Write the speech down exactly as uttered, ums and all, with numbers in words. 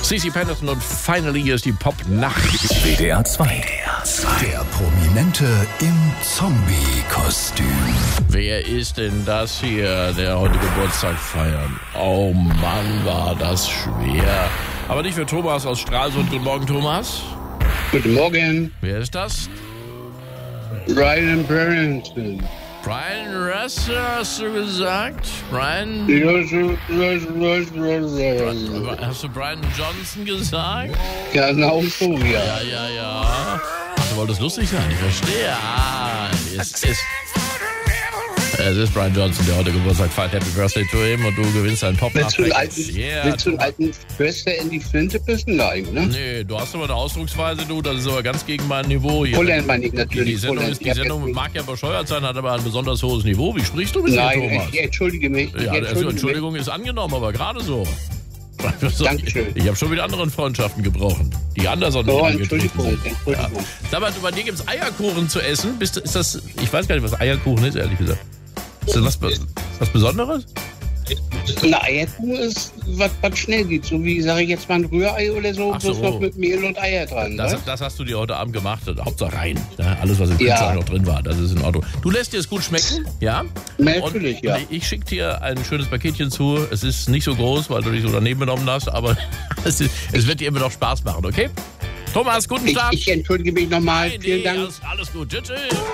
Cici Peniston und Finally hier ist die Pop-Nacht. W D R zwei. Der Prominente im Zombie-Kostüm. Wer ist denn das hier, der heute Geburtstag feiert? Oh Mann, war das schwer. Aber nicht für Thomas aus Stralsund. Guten Morgen, Thomas. Guten Morgen. Wer ist das? Brian Branson. Brian Russer, hast du gesagt? Brian... Hast du Brian Johnson gesagt? Ja, genau so, ja. Ja, ja, ja. Ach, du wolltest lustig sein, ich verstehe. Ah, es ist... Es ist Brian Johnson, der heute Geburtstag feiert. Happy Birthday to him und du gewinnst einen pop Willst du einen alten, yeah. willst du einen alten Förster in die Flinte pissen? Nein, ne? Nee, du hast aber eine Ausdrucksweise, du, das ist aber ganz gegen mein Niveau hier. Holland meine ich natürlich. Die Sendung, ist, die Sendung mag ja bescheuert sein, hat aber ein besonders hohes Niveau. Wie sprichst du mit dir, Nein, Thomas? ich entschuldige mich. Ich Ja, entschuldige also Entschuldigung mich. ist angenommen, aber gerade so. Dankeschön. Ich, ich habe schon mit anderen Freundschaften gebrochen, die anders auch nicht Oh, angetreten Entschuldigung, sind. Entschuldigung. Ja. Sag mal, bei dir gibt es Eierkuchen zu essen. Bist, du- ist das, ich weiß gar nicht, was Eierkuchen ist, ehrlich gesagt. Ist das was, Be- was Besonderes? Eine Eierkuchen ist, was, was schnell geht. So wie, sage ich jetzt mal, ein Rührei oder so, Ach so. bloß noch mit Mehl und Eier dran. Das, ne? das hast du dir heute Abend gemacht. Hauptsache rein. Ja, alles, was im Ja. Kühlschrank noch drin war, das ist in Ordnung. Du lässt dir es gut schmecken, ja? Natürlich, und ja. Ich schicke dir ein schönes Paketchen zu. Es ist nicht so groß, weil du dich so daneben genommen hast, aber es, ist, es wird dir immer noch Spaß machen, okay? Thomas, guten Ich, Start. ich entschuldige mich nochmal. Nein, Vielen nee, Dank. Alles, alles gut. Tschüss. tschüss.